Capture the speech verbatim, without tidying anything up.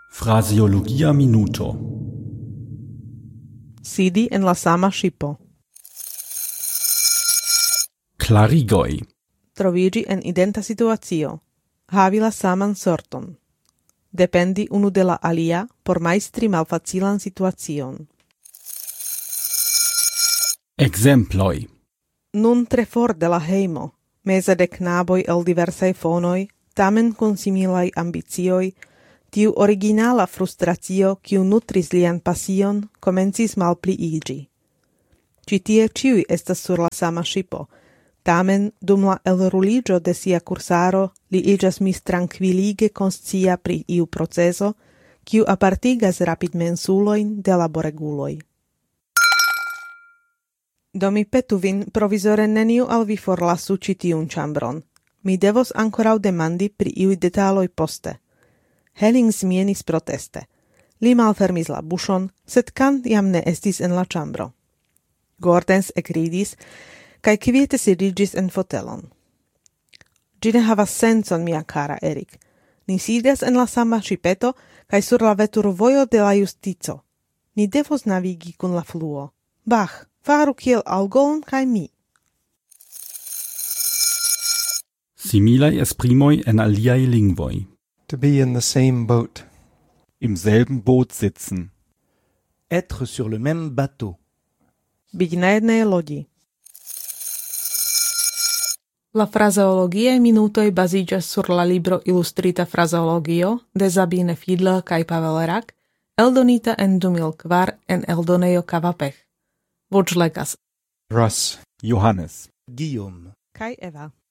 Fraseologia minuto. Sidi en la sama ŝipo. Klarigoj. Troviĝi en identa situacio. Havi la saman sorton. Dependi unu de la alia por majstri malfacilan situacion. Ekzemploj. Nun tre for de la hejmo, meze de knaboj el diversaj fonoj, tamen kun similaj ambicioj, tiu originala frustracio, kiu nutris lian pasion, komencis malpliiĝi. Ĉi tie ĉiuj estas sur la sama ŝipo, tamen dum la elruliĝo de sia kursaro li iĝas mistrankvilige konscia pri iu proceso, kiu apartigas rapidmensulojn de laboreguloj. Do mi petu vin provizore neniu al vi forlasu ĉi tiun ĉambron. Mi devos ankoraŭ demandi pri iuj detaloj poste. Helling smienis proteste. Li malfermis la buŝon, sed Kant jam ne estis en la ĉambro. Gordens ekridis kaj kviete sidiĝis en fotelon. Ĝi ne havas sencon, mia kara Erik. Ni sidas en la sama ŝipeto kaj sur la veturvojo de la justico. Ni devos navigi kun la fluo. Bach, faru kiel Algon kaj mi. Similaj esprimoj en aliaj lingvoj. To be in the same boat. Im selben Boot sitzen. Être sur le même bateau. Byť na jednej lodi. La frazeologie minutoj baziĝas sur la libro Ilustrita frazeologio de Sabine Fiedler kaj Pavel Rak, eldonita en du mil kvar en eldonejo Kavapech. Voĉlegas Russ, Johannes, Guillaume kaj Eva.